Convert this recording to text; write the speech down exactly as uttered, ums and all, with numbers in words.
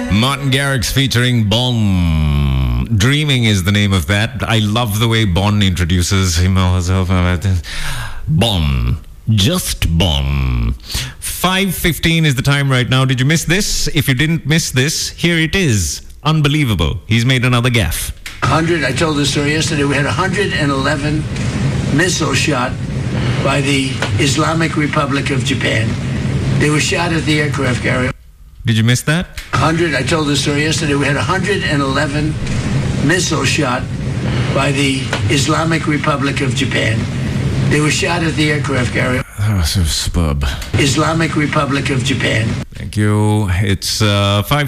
Martin Garrix featuring Bon. Dreaming is the name of that. I love the way Bon introduces himself. Bon. Just Bon. five fifteen is the time right now. Did you miss this? If you didn't miss this, here it is. Unbelievable. He's made another gaffe. one hundred, I told the story yesterday, we had one hundred eleven missiles shot by the Islamic Republic of Japan. They were shot at the aircraft carrier. Did you miss that? one hundred, I told the story yesterday, we had one hundred eleven missiles shot by the Islamic Republic of Japan. They were shot at the aircraft carrier. That was superb. Islamic Republic of Japan. Thank you. It's uh, five